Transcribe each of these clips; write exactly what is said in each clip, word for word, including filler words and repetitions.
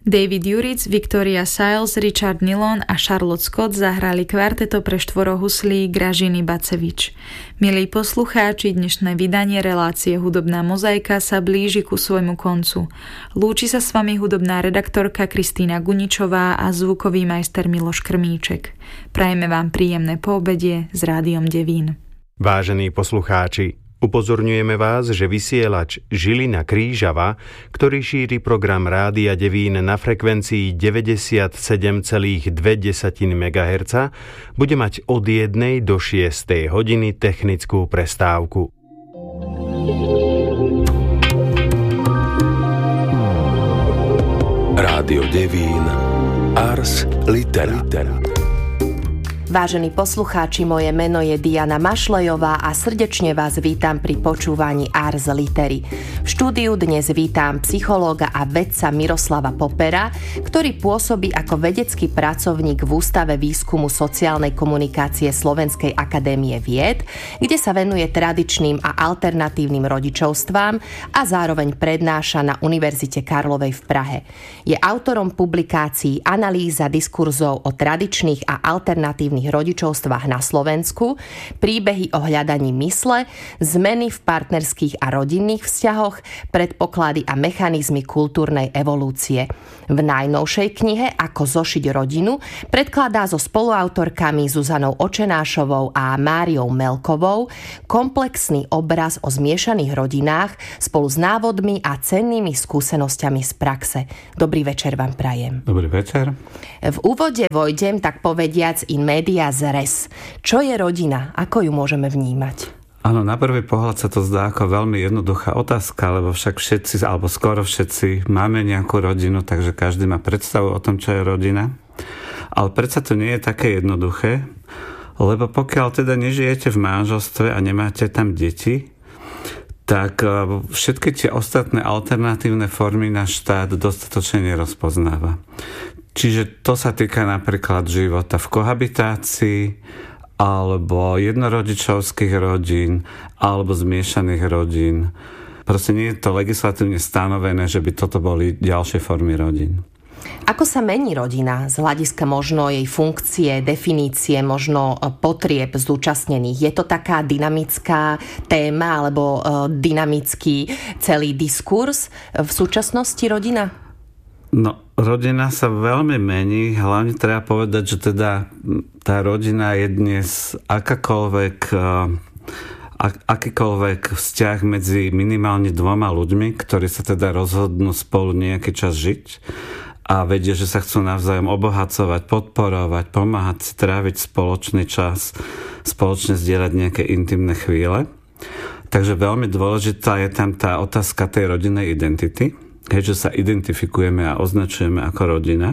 David Juric, Victoria Siles, Richard Nilon a Charlotte Scott zahrali kvarteto pre štvorohuslí Gražiny Bacevič. Milí poslucháči, dnešné vydanie relácie Hudobná mozaika sa blíži ku svojmu koncu. Lúči sa s vami hudobná redaktorka Kristína Guničová a zvukový majster Miloš Krmíček. Prajeme vám príjemné poobedie s Rádiom Devín. Vážení poslucháči, upozorňujeme vás, že vysielač Žilina Krížava, ktorý šíri program Rádia Devín na frekvencii deväťdesiatsedem celá dva megahertza, bude mať od jednej do šiestej hodiny technickú prestávku. Rádio Devín Ars Litera. Vážení poslucháči, moje meno je Diana Mašlejová a srdečne vás vítam pri počúvaní Ars Litery. V štúdiu dnes vítam psychológa a vedca Miroslava Popera, ktorý pôsobí ako vedecký pracovník v Ústave výskumu sociálnej komunikácie Slovenskej akadémie vied, kde sa venuje tradičným a alternatívnym rodičovstvám a zároveň prednáša na Univerzite Karlovej v Prahe. Je autorom publikácií Analýza diskurzov o tradičných a alternatívnych rodičovstvách na Slovensku, príbehy o hľadaní mysle, zmeny v partnerských a rodinných vzťahoch, predpoklady a mechanizmy kultúrnej evolúcie. V najnovšej knihe Ako zošiť rodinu predkladá so spoluautorkami Zuzanou Očenášovou a Máriou Melkovou komplexný obraz o zmiešaných rodinách spolu s návodmi a cennými skúsenosťami z praxe. Dobrý večer vám prajem. Dobrý večer. V úvode vojdem, tak povediac, in media res. Čo je rodina? Ako ju môžeme vnímať? Áno, na prvý pohľad sa to zdá ako veľmi jednoduchá otázka, lebo však všetci, alebo skoro všetci máme nejakú rodinu, takže každý má predstavu o tom, čo je rodina. Ale predsa to nie je také jednoduché, lebo pokiaľ teda nežijete v manželstve a nemáte tam deti, tak všetky tie ostatné alternatívne formy náš štát dostatočne nerozpoznáva. Čiže to sa týka napríklad života v kohabitácii, alebo jednorodičovských rodín, alebo zmiešaných rodín. Proste nie je to legislatívne stanovené, že by toto boli ďalšie formy rodín. Ako sa mení rodina z hľadiska možno jej funkcie, definície, možno potrieb zúčastnených? Je to taká dynamická téma alebo dynamický celý diskurs v súčasnosti rodina? No, rodina sa veľmi mení, hlavne treba povedať, že teda tá rodina je dnes akákoľvek, akýkoľvek vzťah medzi minimálne dvoma ľuďmi, ktorí sa teda rozhodnú spolu nejaký čas žiť a vedia, že sa chcú navzájom obohacovať, podporovať, pomáhať si tráviť spoločný čas, spoločne zdieľať nejaké intimné chvíle. Takže veľmi dôležitá je tam tá otázka tej rodinnej identity, keďže sa identifikujeme a označujeme ako rodina.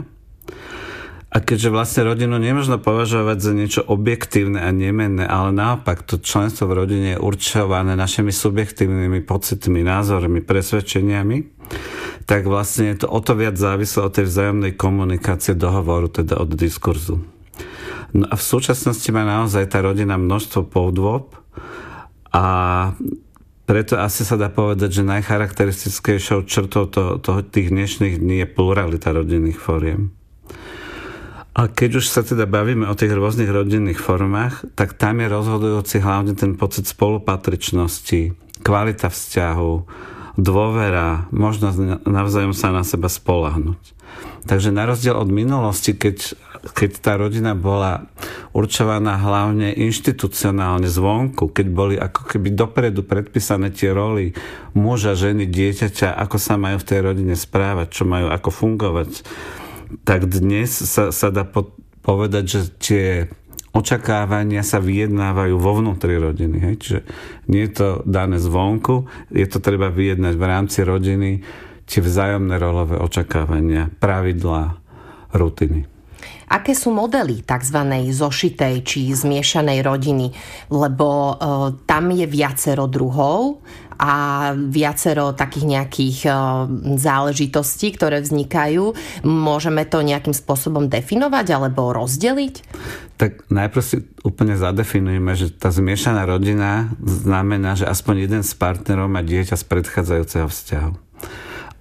A keďže vlastne rodinu nemôžno považovať za niečo objektívne a nemenné, ale naopak to členstvo v rodine je určované našimi subjektívnymi pocitmi, názormi, presvedčeniami, tak vlastne je to o to viac závislé od tej vzájomnej komunikácie, dohovoru, teda od diskurzu. No a v súčasnosti má naozaj tá rodina množstvo podôb a preto asi sa dá povedať, že najcharakteristickejšou črtou to, to, tých dnešných dní je pluralita rodinných foriem. A keď už sa teda bavíme o tých rôznych rodinných formách, tak tam je rozhodujúci hlavne ten pocit spolupatričnosti, kvalita vzťahu, dôvera, možnosť navzájom sa na seba spoľahnúť. Takže na rozdiel od minulosti, keď, keď tá rodina bola určovaná hlavne inštitucionálne zvonku, keď boli ako keby dopredu predpísané tie roly muža, ženy, dieťaťa, ako sa majú v tej rodine správať, čo majú ako fungovať, tak dnes sa, sa dá po, povedať, že tie očakávania sa vyjednávajú vo vnútri rodiny. Hej? Čiže nie je to dané zvonku, je to treba vyjednať v rámci rodiny, tie vzájomné rolové očakávania, pravidlá, rutiny. Aké sú modely tzv. Zošitej či zmiešanej rodiny? Lebo e, tam je viacero druhov a viacero takých nejakých e, záležitostí, ktoré vznikajú. Môžeme to nejakým spôsobom definovať alebo rozdeliť? Tak najprv si úplne zadefinujeme, že tá zmiešaná rodina znamená, že aspoň jeden z partnerov má dieťa z predchádzajúceho vzťahu.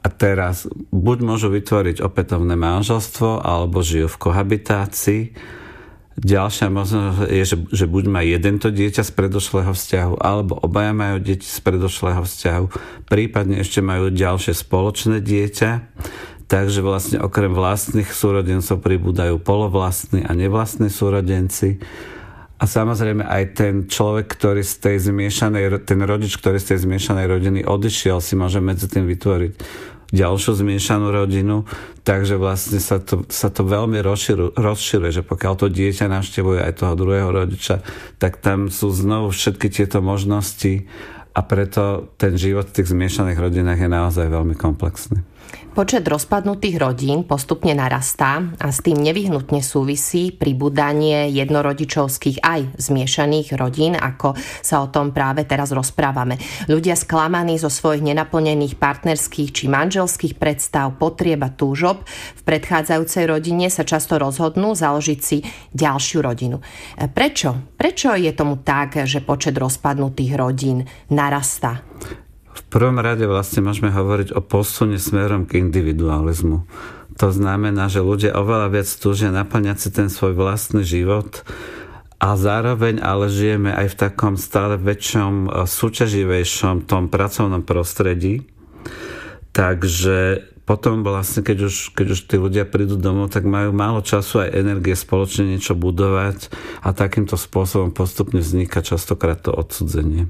A teraz buď môžu vytvoriť opätovné manželstvo, alebo žijú v kohabitácii. Ďalšia možnosť je, že, že buď má jeden to dieťa z predošlého vzťahu, alebo obaja majú deti z predošlého vzťahu, prípadne ešte majú ďalšie spoločné dieťa. Takže vlastne okrem vlastných súrodencov pribúdajú polovlastní a nevlastní súrodenci. A samozrejme aj ten človek, ktorý z tej zmiešanej, ten rodič, ktorý z tej zmiešanej rodiny odišiel, si môže medzi tým vytvoriť ďalšiu zmiešanú rodinu, takže vlastne sa to, sa to veľmi rozširuje, rozširuje, že pokiaľ to dieťa navštevuje aj toho druhého rodiča, tak tam sú znovu všetky tieto možnosti a preto ten život v tých zmiešaných rodinách je naozaj veľmi komplexný. Počet rozpadnutých rodín postupne narastá a s tým nevyhnutne súvisí pribúdanie jednorodičovských aj zmiešaných rodín, ako sa o tom práve teraz rozprávame. Ľudia sklamaní zo svojich nenaplnených partnerských či manželských predstav, potrieb a túžob v predchádzajúcej rodine sa často rozhodnú založiť si ďalšiu rodinu. Prečo? Prečo je tomu tak, že počet rozpadnutých rodín narastá? V prvom rade vlastne môžeme hovoriť o posune smerom k individualizmu. To znamená, že ľudia oveľa viac túžia naplňať si ten svoj vlastný život a zároveň ale žijeme aj v takom stále väčšom, súťaživejšom tom pracovnom prostredí. Takže potom vlastne, keď už, keď už tí ľudia prídu domov, tak majú málo času aj energie spoločne niečo budovať a takýmto spôsobom postupne vzniká častokrát to odcudzenie.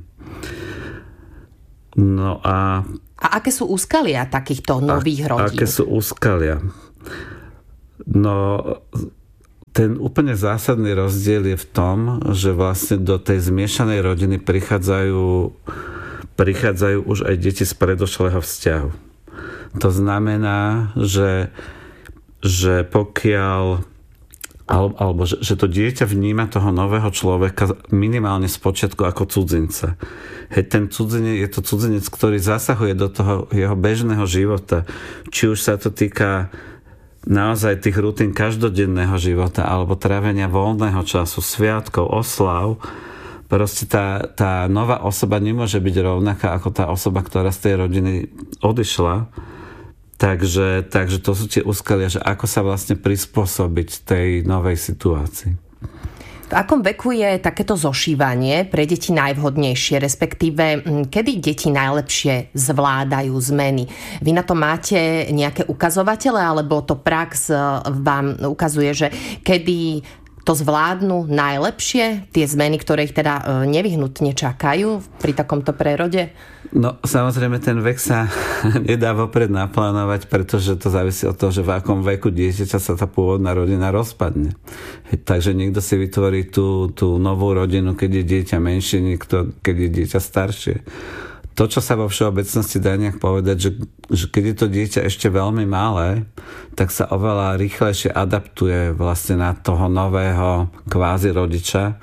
No a... A aké sú úskalia takýchto nových a, rodín? Aké sú úskalia? No, ten úplne zásadný rozdiel je v tom, že vlastne do tej zmiešanej rodiny prichádzajú, prichádzajú už aj deti z predošlého vzťahu. To znamená, že, že pokiaľ alebo že, že to dieťa vníma toho nového človeka minimálne spočiatku ako cudzinca. Hej, ten cudzinec, je to cudzinec, ktorý zasahuje do toho jeho bežného života. Či už sa to týka naozaj tých rutín každodenného života, alebo trávenia voľného času, sviatkov, oslav. Proste tá, tá nová osoba nemôže byť rovnaká ako tá osoba, ktorá z tej rodiny odišla. Takže, takže to sú tie úskalia, že ako sa vlastne prispôsobiť tej novej situácii. V akom veku je takéto zošívanie pre deti najvhodnejšie, respektíve kedy deti najlepšie zvládajú zmeny? Vy na to máte nejaké ukazovatele, alebo to prax vám ukazuje, že kedy to zvládnu najlepšie, tie zmeny, ktoré ich teda nevyhnutne čakajú pri takomto prerode? No, samozrejme, ten vek sa nedá vopred naplánovať, pretože to závisí od toho, že v akom veku dieťaťa sa tá pôvodná rodina rozpadne. Takže niekto si vytvorí tú, tú novú rodinu, keď je dieťa menšie, niekto, keď je dieťa staršie. To, čo sa vo všeobecnosti dá nejak povedať, že, že keď je to dieťa ešte veľmi malé, tak sa oveľa rýchlejšie adaptuje vlastne na toho nového kvázi rodiča,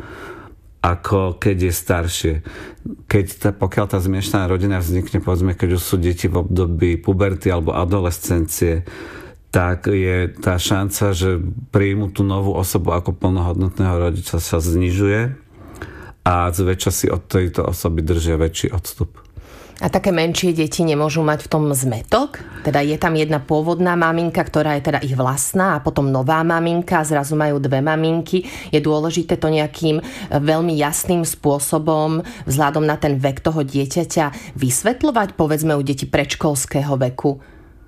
ako keď je staršie. Keď tá, pokiaľ tá zmiešaná rodina vznikne, povedzme, keď už sú deti v období puberty alebo adolescencie, tak je tá šanca, že príjmu tú novú osobu ako plnohodnotného rodiča, sa znižuje a zväčša si od tejto osoby držia väčší odstup. A také menšie deti nemôžu mať v tom zmätok? Teda je tam jedna pôvodná maminka, ktorá je teda ich vlastná, a potom nová maminka, zrazu majú dve maminky. Je dôležité to nejakým veľmi jasným spôsobom vzhľadom na ten vek toho dieťaťa vysvetľovať, povedzme u detí predškolského veku?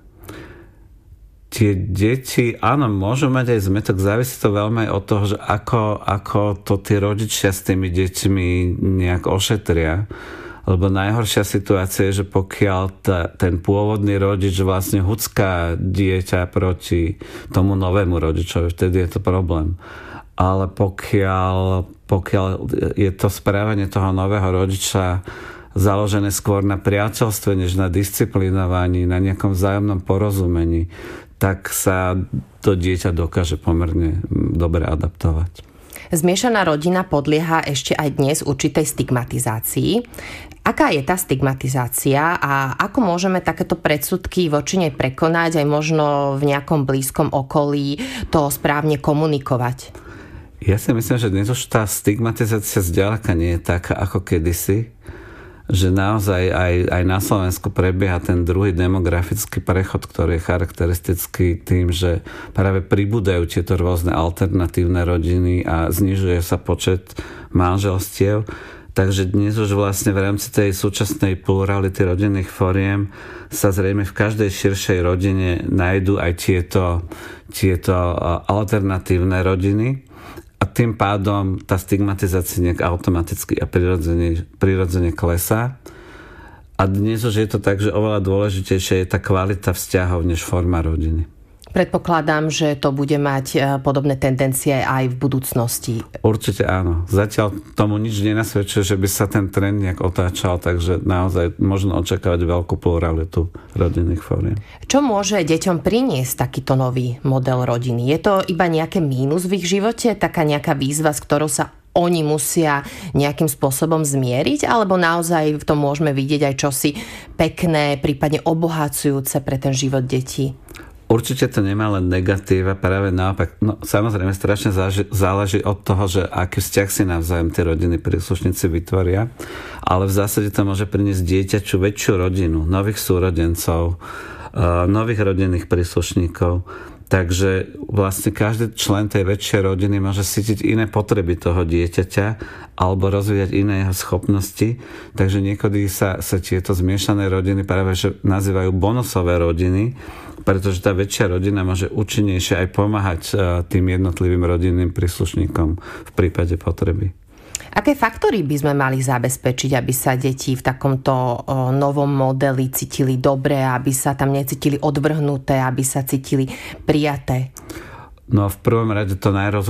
Tie deti, áno, môžu mať aj zmätok, závisí to veľmi od toho, že ako, ako to tí rodičia s tými deťmi nejak ošetria. Lebo najhoršia situácia je, že pokiaľ ta, ten pôvodný rodič vlastne hucká dieťa proti tomu novému rodičovi, vtedy je to problém. Ale pokiaľ, pokiaľ je to správanie toho nového rodiča založené skôr na priateľstve, než na disciplinovaní, na nejakom vzájomnom porozumení, tak sa to dieťa dokáže pomerne dobre adaptovať. Zmiešaná rodina podlieha ešte aj dnes určitej stigmatizácii. Aká je tá stigmatizácia a ako môžeme takéto predsudky voči nej prekonať, aj možno v nejakom blízkom okolí to správne komunikovať? Ja si myslím, že dnes už tá stigmatizácia zďaleka nie je taká ako kedysi. že naozaj aj, aj na Slovensku prebieha ten druhý demografický prechod, ktorý je charakteristický tým, že práve pribúdajú tieto rôzne alternatívne rodiny a znižuje sa počet manželstiev. Takže dnes už vlastne v rámci tej súčasnej plurality rodinných foriem sa zrejme v každej širšej rodine nájdú aj tieto, tieto alternatívne rodiny. A tým pádom tá stigmatizácia nejak automaticky a prirodzene, prirodzene klesá. A dnes už je to tak, že oveľa dôležitejšia je tá kvalita vzťahov než forma rodiny. Predpokladám, že to bude mať podobné tendencie aj v budúcnosti. Určite áno. Zatiaľ tomu nič nenasvedčuje, že by sa ten trend nejak otáčal, takže naozaj možno očakávať veľkú pluralitu rodinných fóriem. Čo môže deťom priniesť takýto nový model rodiny? Je to iba nejaké mínus v ich živote? Taká nejaká výzva, s ktorou sa oni musia nejakým spôsobom zmieriť? Alebo naozaj v tom môžeme vidieť aj čosi pekné, prípadne obohacujúce pre ten život detí? Určite to nemá len negatíva, práve naopak. No, samozrejme, strašne záleží od toho, že aký vzťah si navzájom tie rodiny príslušníci vytvoria, ale v zásade to môže priniesť dieťaču väčšiu rodinu, nových súrodencov, nových rodinných príslušníkov. Takže vlastne každý člen tej väčšej rodiny môže cítiť iné potreby toho dieťaťa alebo rozvíjať iné jeho schopnosti. Takže niekedy sa, sa tieto zmiešané rodiny práve že nazývajú bonusové rodiny, pretože tá väčšia rodina môže účinnejšie aj pomáhať tým jednotlivým rodinným príslušníkom v prípade potreby. Aké faktory by sme mali zabezpečiť, aby sa deti v takomto novom modeli cítili dobre, aby sa tam necítili odvrhnuté, aby sa cítili prijaté? No v prvom rade to najrozhodnejšie